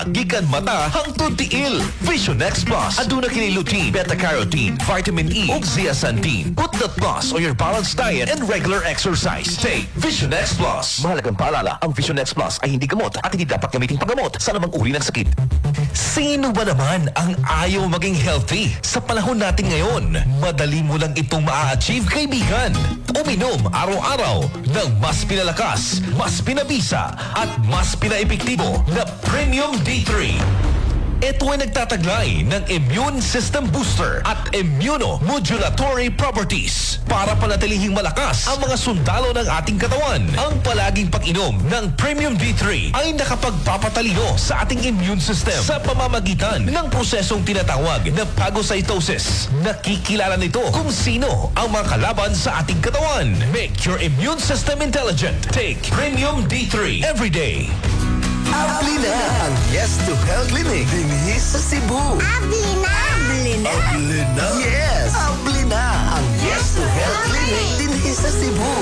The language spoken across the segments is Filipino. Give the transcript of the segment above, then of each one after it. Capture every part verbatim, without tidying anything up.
gikan mata hangtod tiil. Vision X Plus. Aduna kini lutein, beta-carotene, vitamin E, ug zeaxanthin. Put the plus on your balanced diet and regular exercise. Take Vision X Plus. Mahalagang paalala, ang Vision X Plus ay hindi gamot at hindi dapat gamitin panggamot sa anumang uri ng sakit. Sino ba naman ang ayaw maging healthy? Sa panahon natin ngayon, madali mo lang itong maa-achieve, kaibigan. Uminom araw-araw ng mas pinalakas, mas pinabisa, at mas pinaepektibo na Premium D three. Ito ay nagtataglay ng immune system booster at immunomodulatory properties para panatilihing malakas ang mga sundalo ng ating katawan. Ang palaging pag-inom ng Premium D three ay nakapagpapatalino sa ating immune system sa pamamagitan ng prosesong tinatawag na phagocytosis. Nakikilala nito kung sino ang mga kalaban sa ating katawan. Make your immune system intelligent. Take Premium D three every day. Abli na ang Yes to Health Clinic dinhi sa Cebu. Abli na! Abli na! Abli na? Yes! Abli na ang Yes to Health Clinic dinhi sa Cebu.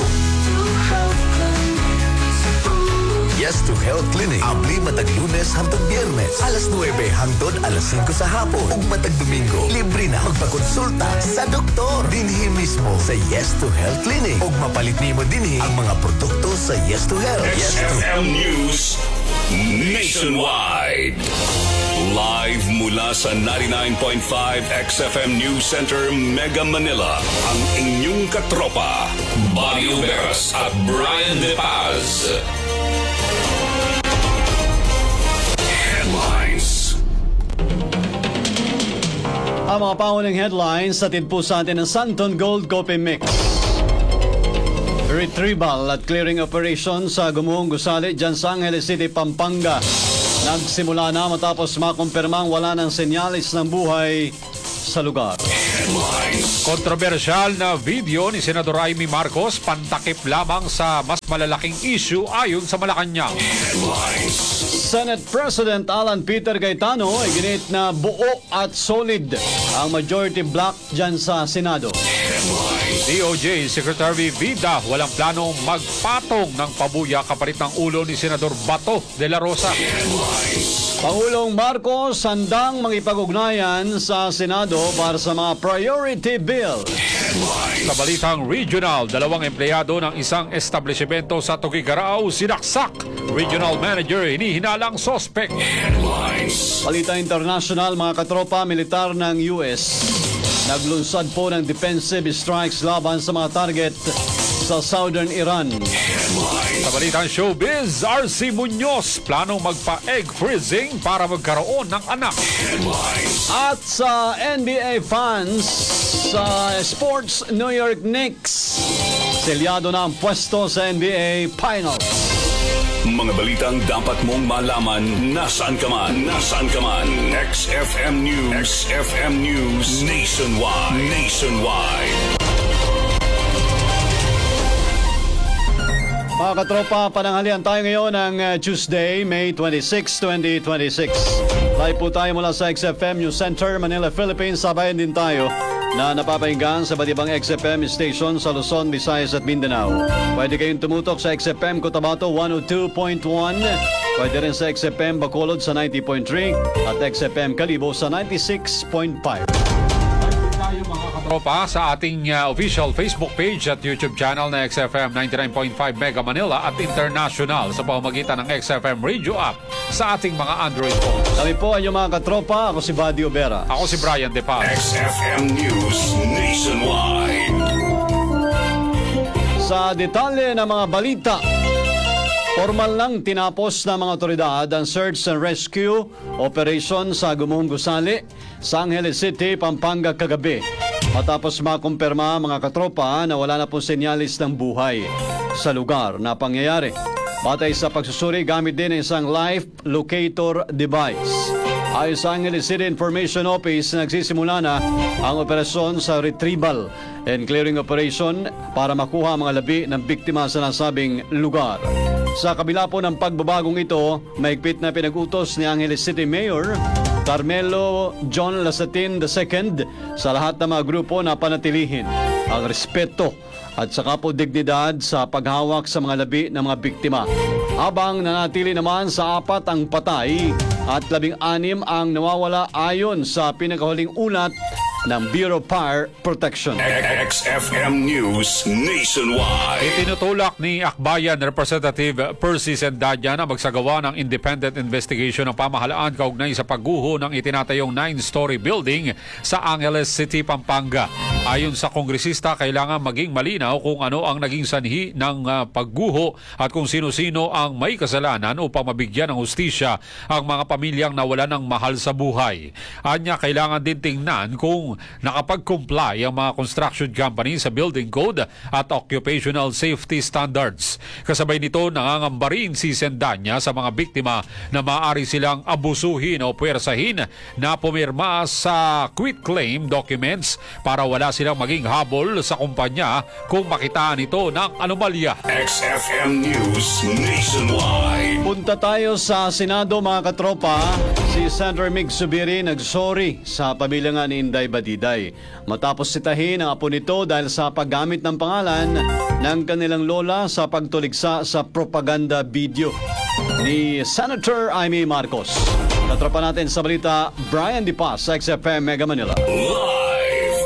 Yes to Health Clinic. Abli matag Lunes hangtod Biyernes. Alas nuwebe hangtod alas singko sa hapon. Ug matag Domingo, libre na magpakonsulta sa doktor. Dinhi mismo sa Yes to Health Clinic. Ug mapalit nimo dinhi ang mga produkto sa Yes to Health. X F M News Nationwide. Live mula sa ninety-nine point five X F M News Center, Mega Manila. Ang inyong katropa, Bobby Uberas at Brian De Paz. Headlines. Ang mga pangunang headlines sa po sa atin ng Santon Gold Coffee Mix. Retrieval at clearing operation sa Gumuhong Gusali dyan sa Angeles City, Pampanga. Nagsimula na matapos makumpirmang wala ng senyalis ng buhay sa lugar. Kontrobersyal na video ni Senador Amy Marcos, pantakip lamang sa mas malalaking issue ayon sa Malacanang. Senate President Alan Peter Cayetano ay ginit na buo at solid ang majority block dyan sa Senado. D O J Secretary Vida walang planong magpatong ng pabuya kapalit ng ulo ni Senador Bato de la Rosa. Pangulong Marcos handang makipag-ugnayan sa Senado para sa mga priority bill. Sa balitang regional, dalawang empleyado ng isang establishmento sa Tuguegarao sinaksak. Regional manager hinihinalang sospek. Balita international, mga katropa militar ng U S naglunsad po ng defensive strikes laban sa mga target sa southern Iran. Sa balitang showbiz, R C Muñoz planong magpa-egg freezing para magkaroon ng anak. At sa N B A fans, sa sports, New York Knicks selyado na ang pwesto sa N B A Finals. Mga balitang dapat mong malaman nasaan ka man. Nasaan ka man. X F M News. X F M News Nationwide. Nationwide. Mga katropa, pananghalian tayo ngayon ng uh, Tuesday, May twenty-sixth, twenty twenty-six. Live po tayo mula sa X F M News Center, Manila, Philippines. Sabayan din tayo na napapahinggan sa iba't ibang X F M station sa Luzon, Visayas at Mindanao. Pwede kayong tumutok sa X F M Cotabato one oh two point one. Pwede rin sa X F M Bacolod sa ninety point three at X F M Kalibo sa ninety-six point five. Tropa sa ating uh, official Facebook page at YouTube channel na X F M ninety-nine point five Mega Manila at international sa pamamagitan ng X F M Radio app sa ating mga Android phones. Kami po ay yung mga katropa. Ako si Bobby Ubera. Ako si Brian De Paz. X F M News Nationwide. Sa detalye ng mga balita, formal lang tinapos ng mga otoridad ang search and rescue operation sa Gumuhong Gusali sa Angeles City, Pampanga kagabi. Matapos makumpirma mga katropa na wala na pong senyalis ng buhay sa lugar na pangyayari. Batay sa pagsusuri, gamit din ang isang life locator device. Ayon sa Angeles City Information Office, nagsisimula na ang operasyon sa retrieval and clearing operation para makuha ang mga labi ng biktima sa nasabing lugar. Sa kabila po ng pagbabagong ito, mahigpit na pinag-utos ni Angeles City Mayor Carmelo John Lasatin the second sa lahat ng mga grupo na panatilihin ang respeto at saka po dignidad sa paghawak sa mga labi ng mga biktima. Habang nanatili naman sa apat ang patay at labing anim ang nawawala ayon sa pinakahuling ulat ng Bureau of Fire Protection. X F M News Nationwide. Itinutulak ni Akbayan Representative Percy Sendanya na magsagawa ng independent investigation ng pamahalaan kaugnay sa pagguho ng itinatayong nine-story building sa Angeles City, Pampanga. Ayon sa kongresista, kailangan maging malinaw kung ano ang naging sanhi ng uh, pagguho at kung sino-sino ang may kasalanan upang mabigyan ng hustisya ang mga pamilyang nawalan ng mahal sa buhay. Anya, kailangan din tingnan kung nakapag-comply ang mga construction company sa building code at occupational safety standards. Kasabay nito, nangangamba rin si Sendanya sa mga biktima na maaari silang abusuhin o puwersahin na pumirma sa quitclaim documents para wala silang maging habol sa kumpanya kung makitaan ito ng anomalya. X F M News Nationwide. Punta tayo sa Senado, mga katropa. Si Senator Mig Zubiri nagsorry sa pamilya nga ni Inday Badiday matapos sitahin ang apo nito dahil sa paggamit ng pangalan ng kanilang lola sa pagtuligsa sa propaganda video ni Senator Amy Marcos. Katropa natin sa balita, Brian De Paz, X F M Mega Manila. Live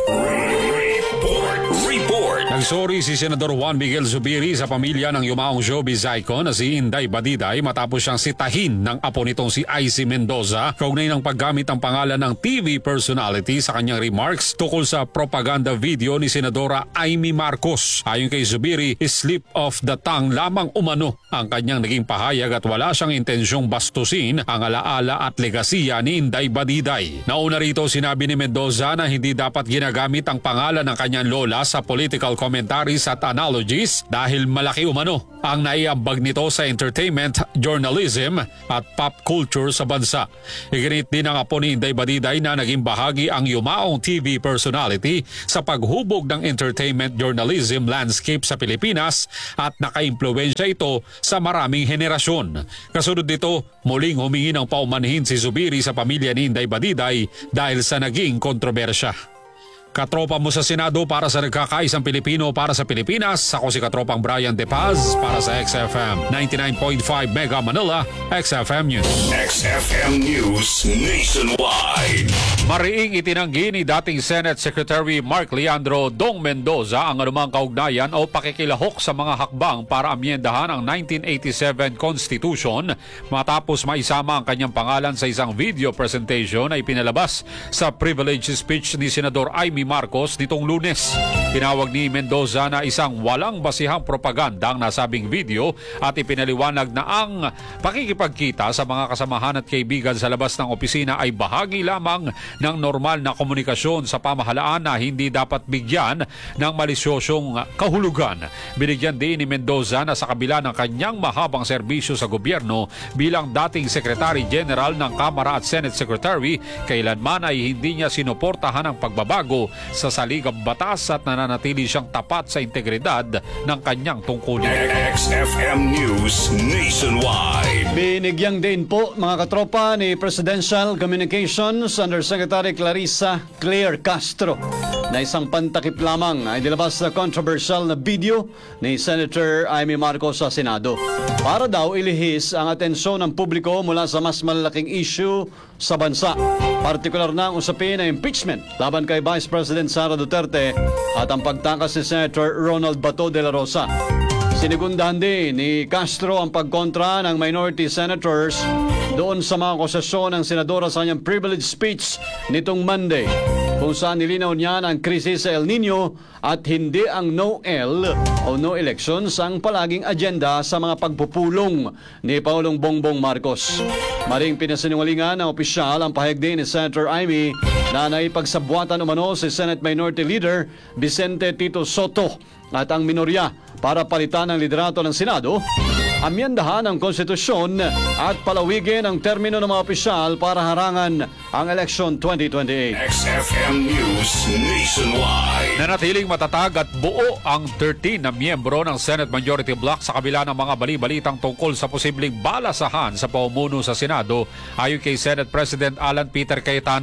report. Report. Nagsorry si Senador Juan Miguel Zubiri sa pamilya ng yumaong showbiz icon na si Inday Badiday matapos siyang sitahin ng apo nitong si Icy Mendoza kaugnay ng paggamit ng pangalan ng T V personality sa kanyang remarks tungkol sa propaganda video ni Senadora Amy Marcos. Ayon kay Zubiri, slip of the tongue lamang umano ang kanyang naging pahayag at wala siyang intensyong bastusin ang alaala at legasiya ni Inday Badiday. Nauna rito, sinabi ni Mendoza na hindi dapat ginagamit ang pangalan ng kanyang lola sa political commentaries at analogies dahil malaki umano ang naiambag nito sa entertainment, journalism at pop culture sa bansa. Iginit din ng apo ni Inday Badiday na naging bahagi ang yumaong T V personality sa paghubog ng entertainment journalism landscape sa Pilipinas at nakaimpluwensya ito sa maraming henerasyon. Kasunod nito, muling humingi ng paumanhin si Zubiri sa pamilya ni Inday Badiday dahil sa naging kontrobersya. Katropa mo sa Senado para sa nagkakaisang Pilipino para sa Pilipinas. Ako si Katropang Brian De Paz para sa X F M ninety-nine point five Mega Manila, X F M News. X F M News Nationwide. Mariing itinanggi ni dating Senate Secretary Mark Leandro Dong Mendoza ang anumang kaugnayan o pakikilahok sa mga hakbang para amyendahan ang nineteen eighty-seven Constitution matapos maisama ang kanyang pangalan sa isang video presentation na ipinalabas sa privilege speech ni Senador Amy Marcos nitong Lunes. Tinawag ni Mendoza na isang walang basihang propaganda ang nasabing video at ipinaliwanag na ang pakikipagkita sa mga kasamahan at kaibigan sa labas ng opisina ay bahagi lamang ng normal na komunikasyon sa pamahalaan na hindi dapat bigyan ng malisyosong kahulugan. Binigyan din ni Mendoza na sa kabila ng kanyang mahabang serbisyo sa gobyerno bilang dating Secretary General ng Kamara at Senate Secretary, kailanman ay hindi niya sinuportahan ang pagbabago sa saligang batas at nananatili siyang tapat sa integridad ng kanyang tungkulin. X F M News Nationwide. Binigyan din po, mga katropa, ni Presidential Communications Undersecretary Clarissa Claire Castro na isang pantakip lamang ay nilabas na controversial na video ni Senator Amy Marcos sa Senado para daw ilihis ang atensyon ng publiko mula sa mas malalaking issue sa bansa. Partikular na ang usapin na impeachment laban kay Vice President Sara Duterte at ang pagtakas ni Senator Ronald Bato de la Rosa. Sinigundahan din ni Castro ang pagkontra ng minority senators doon sa mga akusasyon ng senadora sa kanyang privilege speech nitong Monday, kung saan nilinaw niya ang krisis sa El Nino at hindi ang no-el o no elections ang palaging agenda sa mga pagpupulong ni Pangulong Bongbong Marcos. Maring pinasinungalingan ng opisyal ang pahayag din ni Senator Amy na naipagsabwatan umano si Senate Minority Leader Vicente Tito Soto at ang minorya para palitan ang liderato ng Senado, amyendahan ang konstitusyon at palawigin ang termino ng mga opisyal para harangan ang election twenty twenty-eight. X F M News Nationwide. Nanatiling matatag at buo ang thirteen na miyembro ng Senate Majority Bloc sa kabila ng mga bali-balitang tungkol sa posibleng balasahan sa pamumuno sa Senado, ayon kay Senate President Alan Peter Cayetano.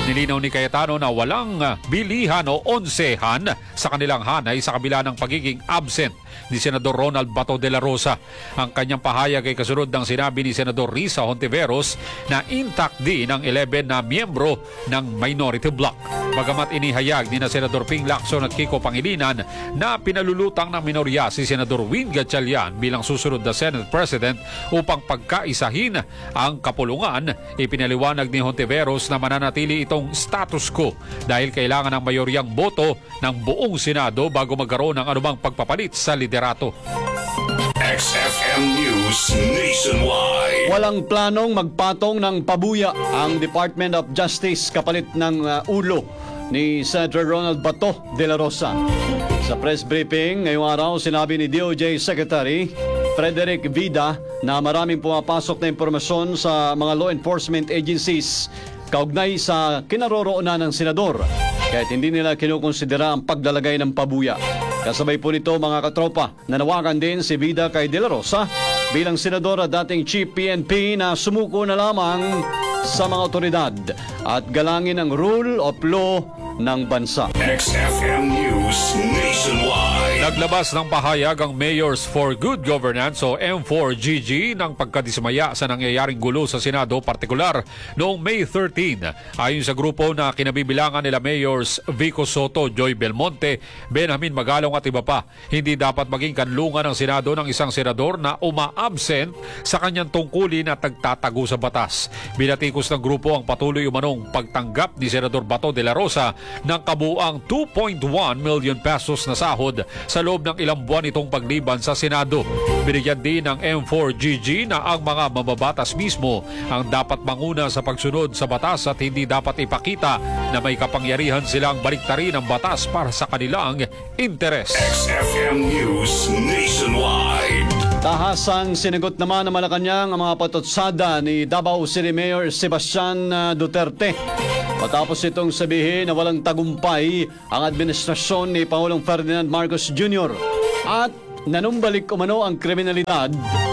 Nilinaw ni Cayetano na walang ah, bilihan o onsehan sa kanilang hanay sa kabila ng pagiging absent ni Senador Ronald Bato de la Rosa. Ang kanyang pahayag ay kasunod ng sinabi ni Senador Risa Hontiveros na intact din ang eleven na miyembro ng minority bloc. Bagamat inihayag ni na Senador Ping Lacson at Kiko Pangilinan na pinalulutang ng minorya si Senador Win Gatchalian bilang susunod na Senate President upang pagkaisahin ang kapulungan, ipinaliwanag ni Hontiveros na mananatili itong status quo dahil kailangan ng mayoryang boto ng buong Senado bago magkaroon ng anumang pagpapalit sa liderato. X F M News Nationwide. Walang planong magpatong ng pabuya ang Department of Justice kapalit ng uh, ulo ni Senator Ronald Bato de la Rosa. Sa press briefing ngayong araw, sinabi ni D O J Secretary Frederick Vida na maraming pumapasok na impormasyon sa mga law enforcement agencies kaugnay sa kinaroroonan ng senador, kahit hindi nila kinukonsidera ang paglalagay ng pabuya. Kasabay po nito mga katropa, nanawagan din si Vida kay De La Rosa bilang senador at dating Chief P N P na sumuko na lamang sa mga otoridad at galangin ang rule of law ng bansa. X F M News Nationwide. Naglabas ng pahayag ang Mayors for Good Governance o M four G G ng pagkadismaya sa nangyayaring gulo sa Senado, partikular noong May thirteenth. Ayon sa grupo na kinabibilangan nila Mayors Vico Soto, Joy Belmonte, Benjamin Magalong at iba pa, hindi dapat maging kanlungan ng Senado ng isang senador na uma-absent sa kanyang tungkulin at nagtatago sa batas. Binatikos ng grupo ang patuloy umanong pagtanggap ni Senador Bato de la Rosa ng kabuang two point one million pesos na sahod sa loob ng ilang buwan itong pagliban sa Senado. Binigyan din ng M four G G na ang mga mababatas mismo ang dapat manguna sa pagsunod sa batas at hindi dapat ipakita na may kapangyarihan silang baliktarin ang batas para sa kanilang interes. X F M News Nationwide. Tahasang sinagot naman ng Malacanang ang mga patutsada ni Davao City Mayor Sebastian Duterte. Matapos itong sabihin na walang tagumpay ang administrasyon ni Pangulong Ferdinand Marcos Junior at nanumbalik umano ang kriminalidad,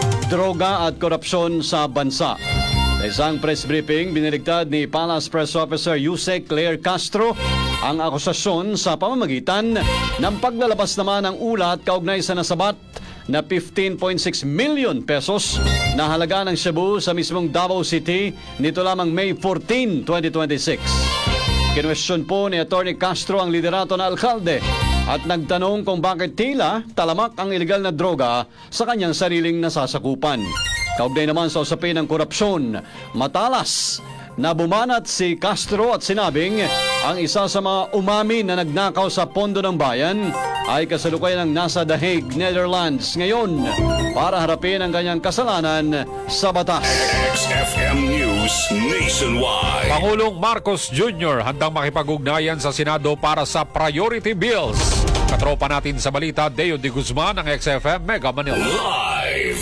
droga at korupsyon sa bansa. Sa isang press briefing, biniligtad ni Palace Press Officer Yusek Claire Castro ang akusasyon sa pamamagitan ng paglalabas naman ng ulat kaugnay sa nasabat na fifteen point six million pesos na halaga ng shabu sa mismong Davao City nito lamang May fourteenth, twenty twenty-six. Kinwestiyon po ni Attorney Castro ang liderato na alkalde at nagtanong kung bakit tila talamak ang ilegal na droga sa kanyang sariling nasasakupan. Kaugnay naman sa usapin ng korupsyon, matalas na bumanat si Castro at sinabing ang isa sa mga umami na nagnakaw sa pondo ng bayan ay kasalukuyan ng nasa The Hague, Netherlands ngayon para harapin ang kanyang kasalanan sa batas. X F M News Nationwide. Pangulong Marcos Junior handang makipag-ugnayan sa Senado para sa priority bills. Katropa natin sa balita, Deo de Guzman ng X F M Mega Manila. Live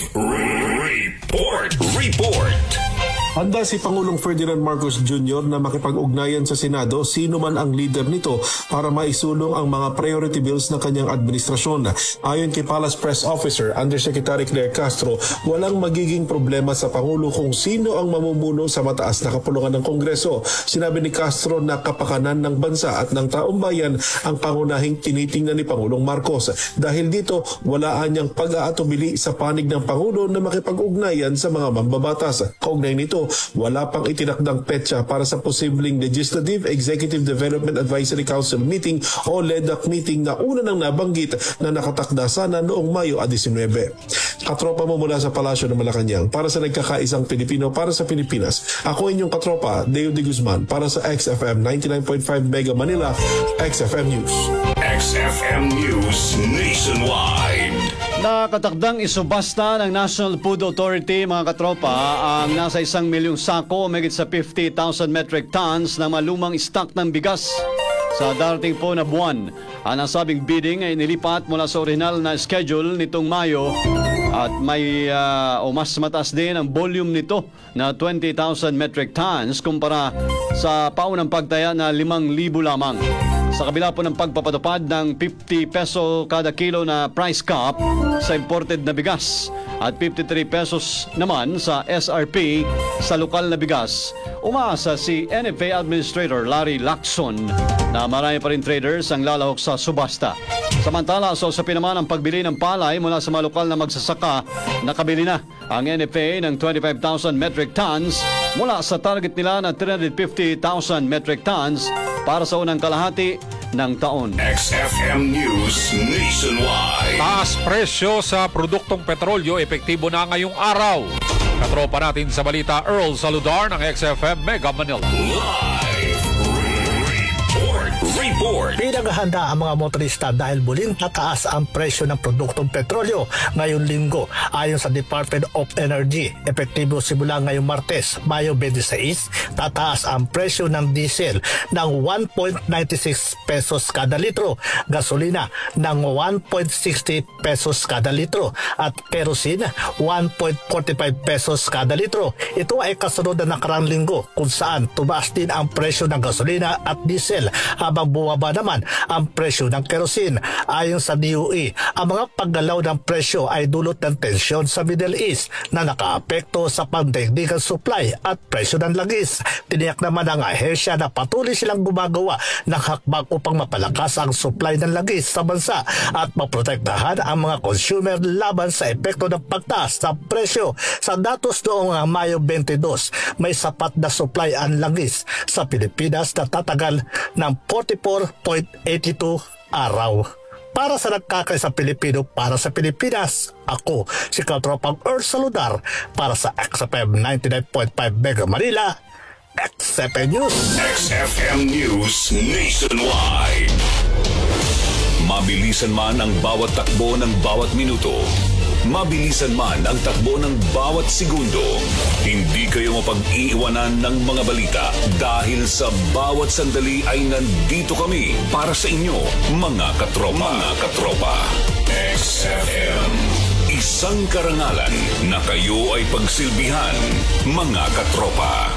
report. Report. Handa si Pangulong Ferdinand Marcos Junior na makipag-ugnayan sa Senado sino man ang leader nito para maisulong ang mga priority bills ng kanyang administrasyon. Ayon kay Palace Press Officer Undersecretary Claire Castro, walang magiging problema sa Pangulo kung sino ang mamumuno sa mataas na kapulungan ng Kongreso. Sinabi ni Castro na kapakanan ng bansa at ng taong bayan ang pangunahing tinitingnan ni Pangulong Marcos. Dahil dito, wala anyang pag-aatubili sa panig ng Pangulo na makipag-ugnayan sa mga mambabatas. Kaugnay nito, wala pang itinakdang petsa para sa posibleng Legislative Executive Development Advisory Council meeting o L E D A C meeting na una nang nabanggit na nakatakda sana noong Mayo nineteen. Katropa mo mula sa Palasyo ng Malacanang para sa nagkakaisang Pilipino para sa Pilipinas. Ako inyong katropa, Deo de Guzman para sa X F M ninety-nine point five Mega Manila, X F M News. X F M News Nationwide. Nakatakdang isubasta ng National Food Authority, mga katropa, ang nasa isang milyong sako o megit sa fifty thousand metric tons na malumang stock ng bigas sa darating po na buwan. Ang nasabing bidding ay nilipat mula sa original na schedule nitong Mayo at may uh, o mas mataas din ang volume nito na twenty thousand metric tons kumpara sa paunang pagtaya na limang libo lamang. Sa kabila po ng pagpapatupad ng fifty peso kada kilo na price cap sa imported na bigas at fifty-three pesos naman sa S R P sa lokal na bigas, umaasa si N F A Administrator Larry Lacson na marami pa rin traders ang lalahok sa subasta. Samantala, sa usapin naman ang pagbili ng palay mula sa mga lokal na magsasaka, nakabili na ang N F A ng twenty-five thousand metric tons mula sa target nila na three hundred fifty thousand metric tons para sa unang kalahati ng taon. X F M News Nationwide. Taas presyo sa produktong petrolyo epektibo na ngayong araw. Katropa natin sa balita, Earl Saludar ng X F M Mega Manila. Live report. Report. Pinaghahanda ang mga motorista dahil muling tataas ang presyo ng produktong petrolyo ngayong linggo ayon sa Department of Energy. Epektibo simula ngayong Martes, Mayo twenty-six, tataas ang presyo ng diesel ng one point nine six pesos kada litro, gasolina ng one point six zero pesos kada litro at kerosene one point four five pesos kada litro. Ito ay kasunod na nakarang linggo kung saan tumaas din ang presyo ng gasolina at diesel habang bumaba naman ang presyo ng kerosene. Ayon sa D O E, ang mga paggalaw ng presyo ay dulot ng tensyon sa Middle East na nakaapekto sa pandaigdigang supply at presyo ng langis. Tiniyak naman ng ahensya na patuloy silang gumagawa ng hakbang upang mapalakas ang supply ng langis sa bansa at maprotektahan ang mga consumer laban sa epekto ng pagtaas ng presyo. Sa datos noong Mayo twenty-two, may sapat na supply ang langis sa Pilipinas na tatagal ng forty-four point eight two araw. Para sa nagkakaisa Pilipino, para sa Pilipinas, ako si Katropang Earl Saludar para sa X F M ninety-nine point five Mega Manila, X F M News. X F M News Nationwide. Mabilisan man ang bawat takbo ng bawat minuto, mabilisan man ang takbo ng bawat segundo, hindi kayo mapag-iiwanan ng mga balita dahil sa bawat sandali ay nandito kami para sa inyo, mga katropa. Mga katropa. X F M. Isang karangalan na kayo ay pagsilbihan, mga katropa.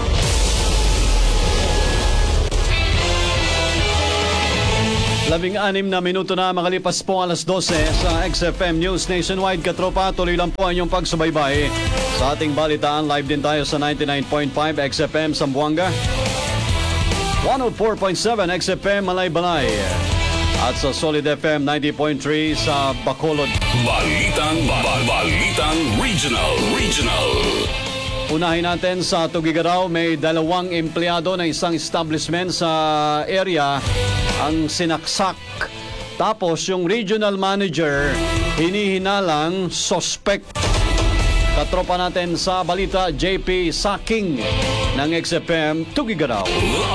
Labing-anim na minuto na makalipas po alas dose sa X F M News Nationwide. Katropa, tuloy lang po ang inyong pagsubaybay sa ating balitaan. Live din tayo sa ninety-nine point five X F M Zamboanga, one oh four point seven X F M Malay-Balay at sa Solid F M ninety point three sa Bacolod. Balitang, ba- balitang regional, regional. Unahin natin sa Tugigaraw, may dalawang empleyado ng isang establishment sa area ang sinaksak. Tapos yung regional manager hinihinalang suspect. Katropa natin sa balita, J P Saking ng X F M Tugigaraw.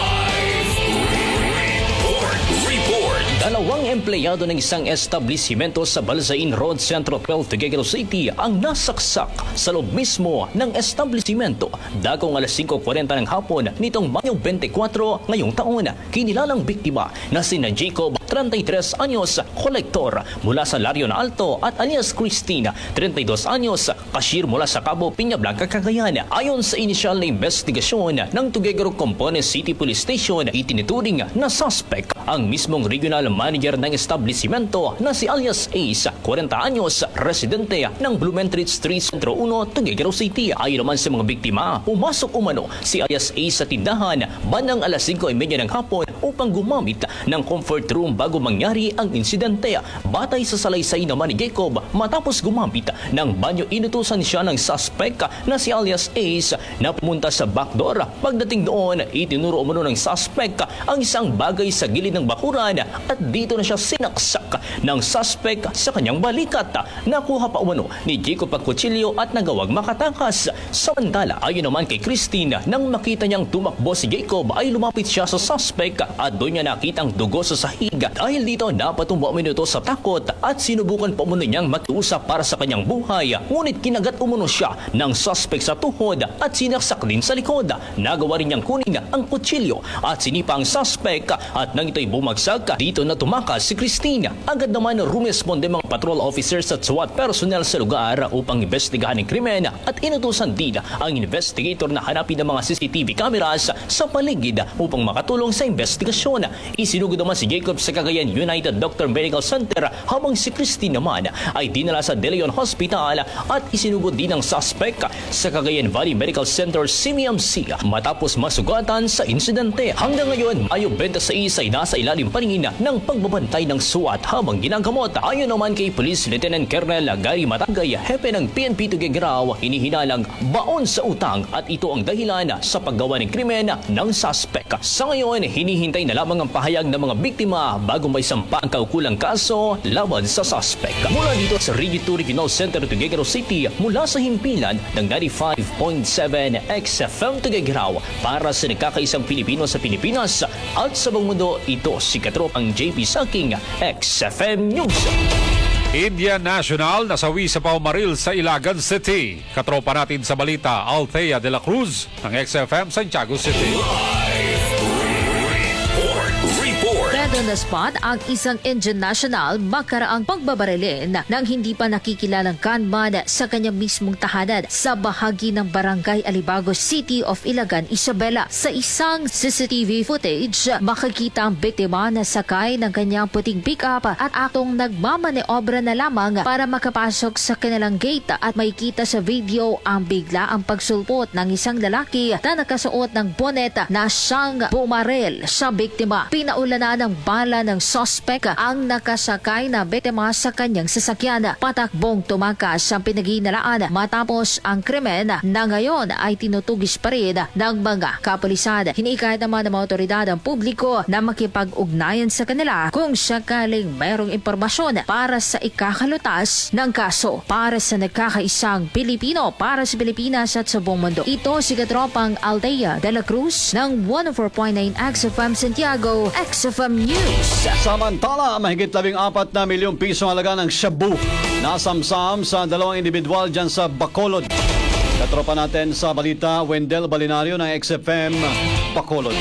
Dalawang empleyado ng isang establishmento sa Balzain Road, Centro twelve, Tuguegarao City ang nasaksak sa loob mismo ng establishmento dakong alas five forty ng hapon nitong Mayo twenty-four ngayong taon. Kinilalang biktima na sina Jacob, thirty-three anyos, kolektor mula sa Larion Alto at alias Christina, thirty-two anyos, cashier mula sa Cabo Piña Blanca, Cagayan. Ayon sa inisyal na investigasyon ng Tuguegarao Component City Police Station, itinuturing na suspect ang mismong regional manager ng establishmento na si alias Ace, forty anyos, residente ng Blumentritt Street, Centro one, Tuguegarao City. Ayon naman sa mga biktima, pumasok umano si alias Ace sa tindahan bandang alas five thirty ng hapon upang gumamit ng comfort room bago mangyari ang insidente. Batay sa salaysay naman ni Jacob, matapos gumamit ng banyo, inutusan siya ng suspect na si alias Ace na pumunta sa backdoor. Pagdating doon, itinuro umano ng suspect ang isang bagay sa gilid ng bakuran at dito na siya sinaksak ng suspect sa kanyang balikat. Nakuha pa umano ni Jacob ang kutsilyo at nagawag makatakas. Samantala, ayon naman kay Christine, nang makita niyang tumakbo si Jacob ay lumapit siya sa suspect at doon niya nakitang dugo sa sahig Dahil dito napatumba umano ito sa takot at sinubukan pa umano niyang makiusap para sa kanyang buhay. Ngunit kinagat umano siya ng suspect sa tuhod at sinaksak din sa likod. Nagawa rin niyang kunin ang kutsilyo at sinipa ang suspect at nang ito'y bumagsak, dito na tumakas si Christine. Agad naman rumesponde mga patrol officers at SWAT personnel sa lugar upang imbestigahan ang krimen at inutusan din ang investigator na hanapin ang mga C C T V cameras sa paligid upang makatulong sa investigasyon. Isinugod naman si Jacob sa Cagayan United Doctor Medical Center habang si Christine naman ay dinala sa De Leon Hospital at isinugod din ang suspect sa Cagayan Valley Medical Center C M C matapos masugatan sa insidente. Hanggang ngayon, Mayo twenty-six ay nasa ilalim pa rin ng pagbabantay ng SWAT habang ginagamot. Ayon naman kay Police Lieutenant Colonel Gary Matagay, hepe ng P N P Tuguegarao, hinihinalang baon sa utang at ito ang dahilan sa paggawa ng krimen ng suspect. Sa ngayon, hinihintay na lamang ang pahayag ng mga biktima bago may sampa ang kaukulang kaso laban sa suspect. Mula dito sa Region two Regional Center Tuguegarao City, mula sa himpilan ng ninety-five point seven X F M Tuguegarao, para sa nagkakaisang Pilipino sa Pilipinas at sa buong mundo, ito si Katropang J P Saking, X F M News. Indian National nasawi sa paumaril sa Ilagan City. Katropa natin sa balita, Althea de la Cruz ng X F M Santiago City. Dead on the spot ang isang Indian national makaraang pagbabarilin nang hindi pa nakikilalang gunman sa kanyang mismong tahanan sa bahagi ng Barangay Alibago City of Ilagan, Isabela. Sa isang C C T V footage, makikita ang biktima na sakay ng kanyang puting pick-up at aktong nagmamaneobra na lamang para makapasok sa kanilang gate at makikita sa video ang bigla ang pagsulpot ng isang lalaki na nakasuot ng bonnet na siyang bumaril sa biktima. Pinaulanan ng bala ng suspect ang nakasakay na biktima sa kanyang sasakyan. Patakbong tumakas ang pinaghinalaan matapos ang krimen na ngayon ay tinutugis pa rin ng mga kapulisan. Hinikayat naman ng mga otoridad ang publiko na makipag-ugnayan sa kanila kung sakaling mayroong impormasyon para sa ikakalutas ng kaso. Para sa nagkakaisang Pilipino, para sa Pilipinas at sa buong mundo, ito si Katropang Althea de la Cruz ng one oh four point nine X F M Santiago, X F M News. Samantala, mahigit labing apat na milyong piso halaga ng shabu nasamsam sa dalawang individual dyan sa Bacolod. Katropa natin sa balita, Wendell Balinario ng X F M Bacolod.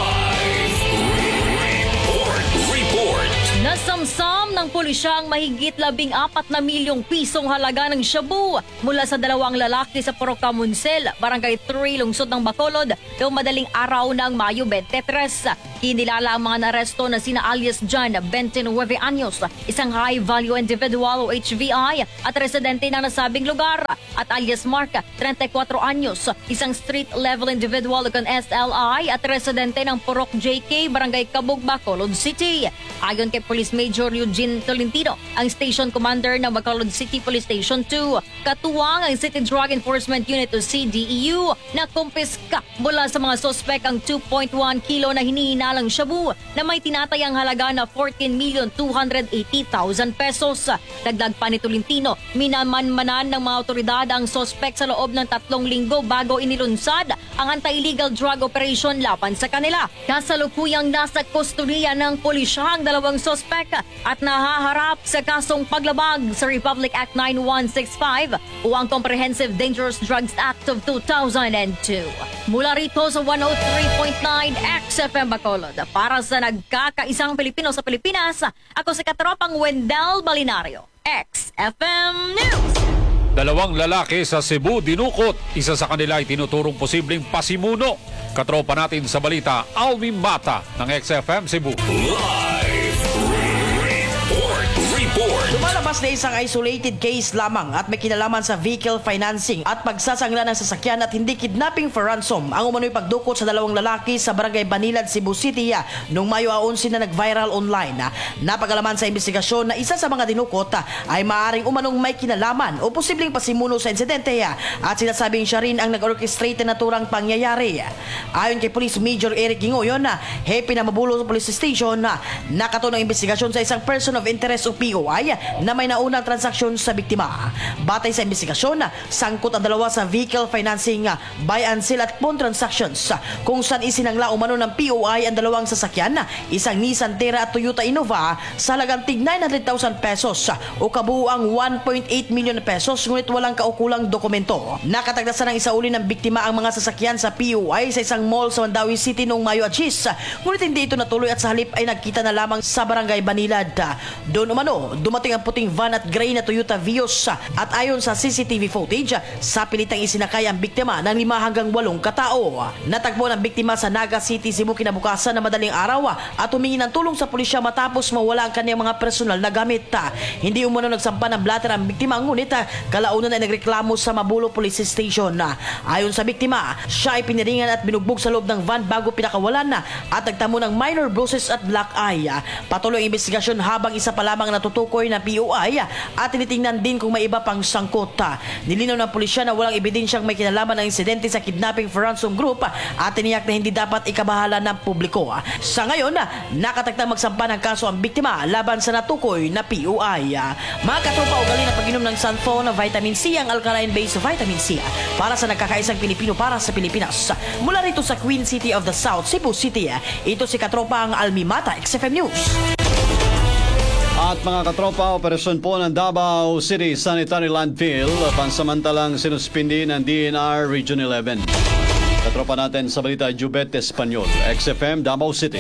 Nasamsam ng pulisya ang mahigit labing apat na milyong pisong halaga ng shabu mula sa dalawang lalaki sa Purok Kamunsel, Barangay three, lungsod ng Bacolod, noong madaling araw ng Mayo twenty-three. Kinilala ang mga naresto na sina alias John, twenty-nine anyos, isang high-value individual o H V I at residente ng nasabing lugar, at alias Mark, thirty-four anyos, isang street-level individual con S L I at residente ng Purok J K, Barangay Cabug, Bacolod City. Ayon kay Police Major Eugene Tolentino, ang Station Commander ng Bacolod City Police Station two, katuwang ang City Drug Enforcement Unit o C D E U na kumpiska mula sa mga sospek ang two point one kilo na hinihinalang shabu na may tinatayang halaga na fourteen million two hundred eighty thousand pesos. Dagdag pa ni Tolentino, minamanmanan ng mga otoridad ang sospek sa loob ng tatlong linggo bago inilunsad ang anti-illegal drug operation laban sa kanila. Kasalukuyang nasa kustodiya ng pulisya ang dalawang sospek at nahaharap sa kasong paglabag sa Republic Act ninety-one sixty-five o ang Comprehensive Dangerous Drugs Act of two thousand two. Mula rito sa one oh three point nine X F M Bacolod, para sa nagkakaisang Pilipino sa Pilipinas, ako si Katropang Wendell Balinario, X F M News. Dalawang lalaki sa Cebu dinukot. Isa sa kanila ay tinuturong posibleng pasimuno. Katropa natin sa balita, Alvin Mata ng X F M Cebu. Live report. Report. Lumalabas na isang isolated case lamang at may kinalaman sa vehicle financing at pagsasangla ng sasakyan at hindi kidnapping for ransom ang umano'y pagdukot sa dalawang lalaki sa Barangay Banilad, Cebu City noong Mayo eleven na nag-viral online. Napagalaman sa investigasyon na isa sa mga dinukot ay maaaring umanong may kinalaman o posibleng pasimuno sa insidente at sinasabing siya rin ang nag-orchestrate na naturang pangyayari. Ayon kay Police Major Eric Gingoyon, happy na mabulo sa police station na nakato ng investigasyon sa isang person of interest o P O I na may may naunang transaksyon sa biktima. Batay sa investigasyon, sangkot ang dalawa sa vehicle financing, buy and sell at pawn transactions kung saan isinangla umano ng P O I ang dalawang sasakyan, isang Nissan Terra at Toyota Innova sa halagang tig nine hundred thousand pesos o kabuuang one point eight million pesos ngunit walang kaukulang dokumento. Nakatagdasan ng isauli ng biktima ang mga sasakyan sa P O I sa isang mall sa Mandawi City noong Mayo Achis, ngunit hindi ito natuloy at sa halip ay nagkita na lamang sa Barangay Banilad. Doon umano, dumating ang puting van at gray na Toyota Vios at ayon sa C C T V footage, sa pilitang isinakay ang biktima ng lima hanggang walong katao. Natagpo ng biktima sa Naga City, Cebu kinabukasan na madaling araw at humingi ng tulong sa pulisya matapos mawala ang kanyang mga personal na gamit. Hindi umano nagsampa ng blatter ang biktima, ngunit kalaunan ay nagreklamo sa Mabulo Police Station. Ayon sa biktima, siya ay piniringan at binugbog sa loob ng van bago pinakawalan at nagtamo ng minor bruises at black eye. Patuloy ang investigasyon habang isa pa lamang natutukoy na P O I at tinitingnan din kung may iba pang sangkot. Nilinaw ng pulisya na walang ebidensyang may kinalaman ng insidente sa kidnapping for ransom group at tiniyak na hindi dapat ikabahala ng publiko. Sa ngayon, nakatagtang magsampa ng kaso ang biktima laban sa natukoy na P O I. Mga katropa, ugali na pag-inom ng Sanfo na vitamin C, ang alkaline-based vitamin C para sa nagkakaisang Pilipino para sa Pilipinas. Mula rito sa Queen City of the South, Cebu City, ito si katropa ang Almimata, X F M News. At mga katropa, operasyon po ng Davao City Sanitary Landfill, pansamantalang sinuspindi ng D N R Region eleven. Katropa natin sa balita, Jubet Espanyol, X F M, Davao City.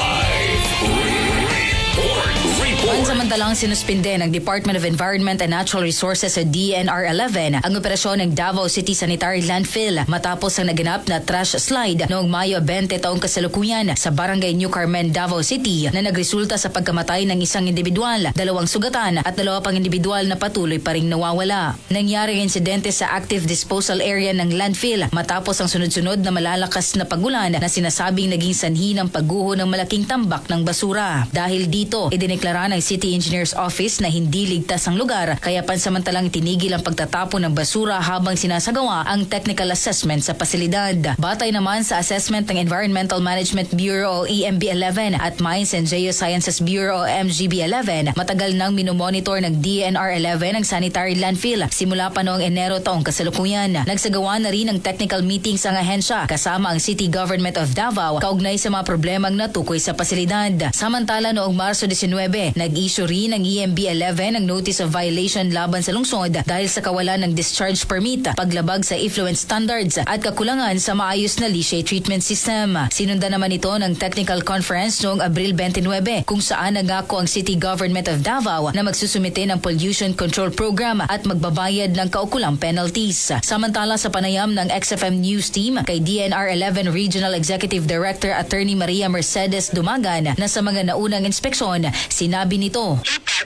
Pansamantalang sinuspinde ng Department of Environment and Natural Resources sa D N R eleven ang operasyon ng Davao City Sanitary Landfill matapos ang naganap na trash slide noong Mayo twenty taong kasalukuyan sa Barangay New Carmen, Davao City na nagresulta sa pagkamatay ng isang individual, dalawang sugatan at dalawa pang individual na patuloy pa ring nawawala. Nangyari ang insidente sa active disposal area ng landfill matapos ang sunod-sunod na malalakas na pagulan na sinasabing naging sanhi ng pagguho ng malaking tambak ng basura. Dahil dito, idineklara ng City Engineer's Office na hindi ligtas ang lugar kaya pansamantalang itinigil ang pagtatapon ng basura habang sinasagawa ang technical assessment sa pasilidad. Batay naman sa assessment ng Environmental Management Bureau o E M B eleven at Mines and Geosciences Bureau o M G B eleven, matagal nang minomonitor ng D N R eleven ang sanitary landfill simula pa noong Enero taong kasalukuyan. Nagsagawa na rin ng technical meetings ang ahensya kasama ang City Government of Davao kaugnay sa mga problemang natukoy sa pasilidad. Samantala noong Marso nineteen, nag-issue rin ng E M B eleven ang Notice of Violation laban sa lungsod dahil sa kawalan ng discharge permit, paglabag sa effluent standards at kakulangan sa maayos na leachate treatment system. Sinundan naman ito ng technical conference noong Abril twenty-nine kung saan nangako ang City Government of Davao na magsusumite ng pollution control program at magbabayad ng kaukulang penalties. Samantala sa panayam ng X F M News Team kay D N R eleven Regional Executive Director Attorney Maria Mercedes Dumagan na sa mga naunang inspeksyon, sinabi nito,